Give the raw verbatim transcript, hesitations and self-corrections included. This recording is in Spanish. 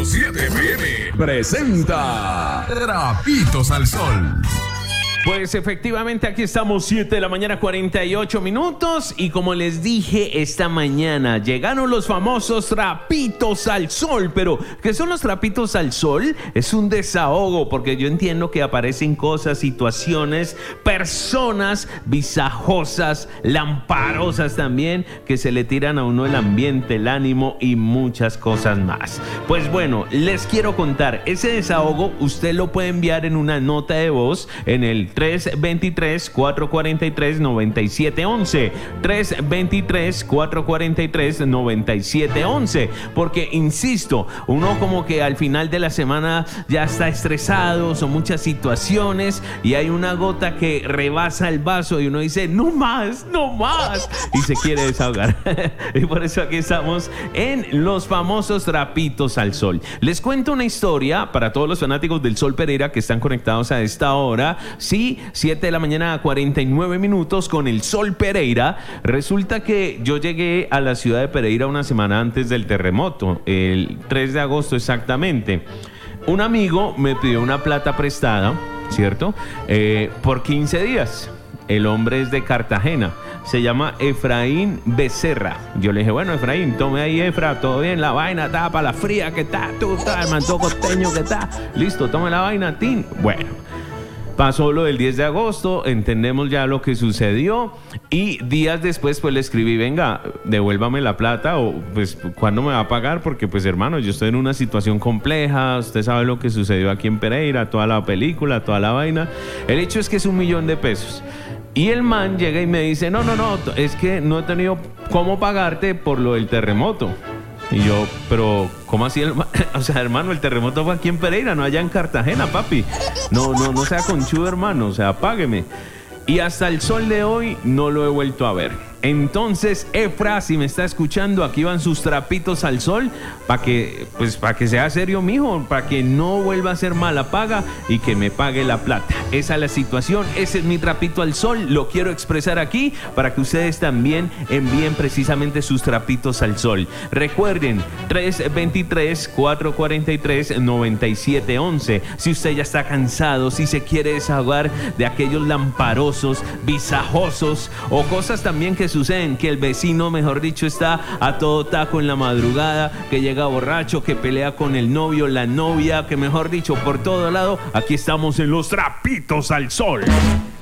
siete P M presenta Trapitos al Sol. Pues efectivamente aquí estamos, siete de la mañana, cuarenta y ocho minutos. Y como les dije esta mañana, llegaron los famosos trapitos al sol. Pero, ¿qué son los trapitos al sol? Es un desahogo, porque yo entiendo que aparecen cosas, situaciones, personas visajosas, lamparosas también, que se le tiran a uno el ambiente, el ánimo y muchas cosas más. Pues bueno, les quiero contar, ese desahogo usted lo puede enviar en una nota de voz en el tres dos tres, cuatro cuatro tres, nueve siete uno uno, tres dos tres, cuatro cuatro tres, nueve siete uno uno, porque insisto, uno como que al final de la semana ya está estresado, son muchas situaciones y hay una gota que rebasa el vaso y uno dice no más, no más, y se quiere desahogar. Y por eso aquí estamos en los famosos trapitos al sol. Les cuento una historia para todos los fanáticos del Sol Pereira que están conectados a esta hora. Sí, siete de la mañana, cuarenta y nueve minutos con el Sol Pereira. Resulta que yo llegué a la ciudad de Pereira una semana antes del terremoto, el tres de agosto exactamente. Un amigo me pidió una plata prestada, ¿cierto? Eh, por quince días. El hombre es de Cartagena, se llama Efraín Becerra. Yo le dije, bueno, Efraín, tome ahí, Efra, todo bien, la vaina, está para la fría, que está, tú, está, el manto costeño, que está, listo, tome la vaina, tin. Bueno, pasó lo del diez de agosto, entendemos ya lo que sucedió y días después pues le escribí, venga, devuélvame la plata o pues ¿cuándo me va a pagar? Porque pues hermano, yo estoy en una situación compleja, usted sabe lo que sucedió aquí en Pereira, toda la película, toda la vaina. El hecho es que es un millón de pesos. Y el man llega y me dice, no, no, no, es que no he tenido cómo pagarte por lo del terremoto. Y yo, pero, ¿cómo así? El, o sea, hermano, el terremoto fue aquí en Pereira, no allá en Cartagena, papi. No, no, no sea conchudo, hermano, o sea, págueme. Y hasta el sol de hoy no lo he vuelto a ver. Entonces, Efra, si me está escuchando, aquí van sus trapitos al sol para que, pues, para que sea serio, mijo, para que no vuelva a ser mala paga y que me pague la plata. Esa es la situación, ese es mi trapito al sol, lo quiero expresar aquí para que ustedes también envíen precisamente sus trapitos al sol. Recuerden, tres dos tres, cuatro cuatro tres, nueve siete uno uno. Si usted ya está cansado, si se quiere desahogar de aquellos lamparosos, visajosos o cosas también que suceden, que el vecino, mejor dicho, está a todo taco en la madrugada, que llega borracho, que pelea con el novio, la novia, que mejor dicho, por todo lado, aquí estamos en los trapitos al sol.